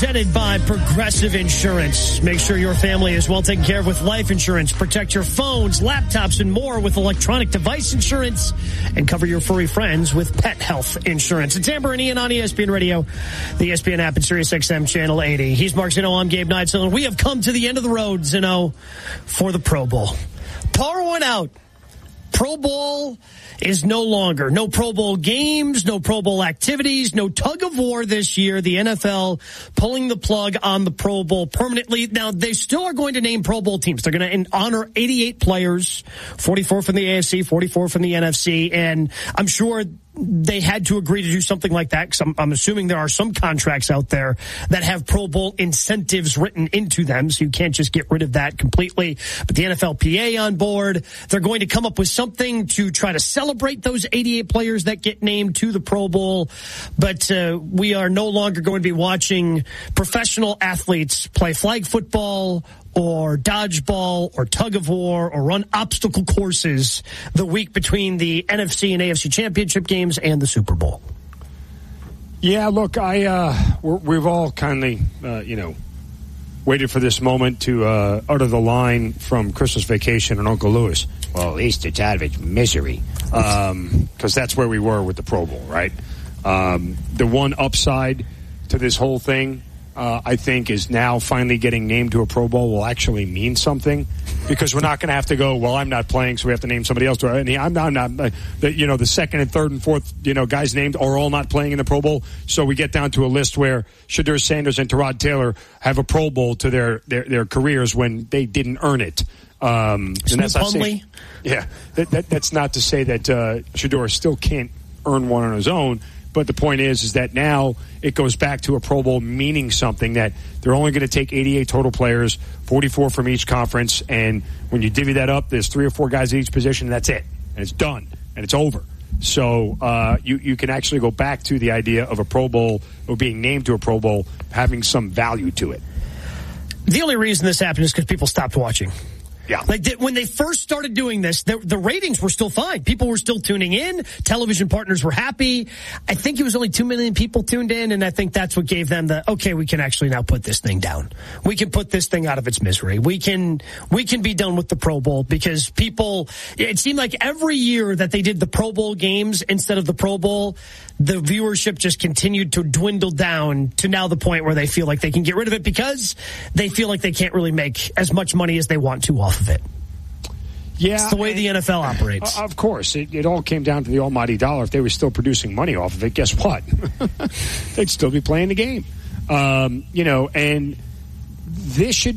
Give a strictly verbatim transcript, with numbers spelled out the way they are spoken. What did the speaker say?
Presented by Progressive Insurance. Make sure your family is well taken care of with life insurance. Protect your phones, laptops, and more with electronic device insurance. And cover your furry friends with pet health insurance. It's Amber and Ian on E S P N Radio, the E S P N app, and Sirius X M Channel eighty. He's Mark Zeno. I'm Gabe Neitzel. And we have come to the end of the road, Zeno, for the Pro Bowl. Par one out. Pro Bowl is no longer. No Pro Bowl games, no Pro Bowl activities, no tug of war this year. The N F L pulling the plug on the Pro Bowl permanently. Now, they still are going to name Pro Bowl teams. They're going to honor eighty-eight players, forty-four from the A F C, forty-four from the N F C, and I'm sure they had to agree to do something like that because I'm, I'm assuming there are some contracts out there that have Pro Bowl incentives written into them, so you can't just get rid of that completely. But the N F L P A on board, they're going to come up with something to try to celebrate those eighty-eight players that get named to the Pro Bowl. But uh, we are no longer going to be watching professional athletes play flag football or dodgeball or tug of war or run obstacle courses the week between the N F C and A F C championship games and the Super Bowl. Yeah, look, I uh, we're, we've all kindly, uh, you know, waited for this moment to uh, utter the line from Christmas Vacation and Uncle Lewis. Well, at least it's out of its misery, because um, that's where we were with the Pro Bowl, right? Um, the one upside to this whole thing, Uh, I think, is now finally getting named to a Pro Bowl will actually mean something, because we're not going to have to go, well, I'm not playing, so we have to name somebody else to it. And I'm not, I'm not the, you know, the second and third and fourth, you know, guys named are all not playing in the Pro Bowl. So we get down to a list where Shedeur Sanders and Tyrod Taylor have a Pro Bowl to their, their, their careers when they didn't earn it. Um, and that's not saying, yeah, that, that, that's not to say that uh, Shedeur still can't earn one on his own. But the point is, is that now it goes back to a Pro Bowl meaning something, that they're only going to take eighty-eight total players, forty-four from each conference. And when you divvy that up, there's three or four guys at each position, and that's it. And it's done. And it's over. So uh, you, you can actually go back to the idea of a Pro Bowl or being named to a Pro Bowl having some value to it. The only reason this happened is because people stopped watching. Yeah. Like the, when they first started doing this, the, the ratings were still fine. People were still tuning in. Television partners were happy. I think it was only two million people tuned in, and I think that's what gave them the, okay, we can actually now put this thing down. We can put this thing out of its misery. We can, we can be done with the Pro Bowl, because people, it seemed like every year that they did the Pro Bowl games instead of the Pro Bowl, the viewership just continued to dwindle down to now the point where they feel like they can get rid of it because they feel like they can't really make as much money as they want to off of it. Yeah, it's the way the N F L operates. Of course. It, it all came down to the almighty dollar. If they were still producing money off of it, guess what? They'd still be playing the game. Um, you know, and this should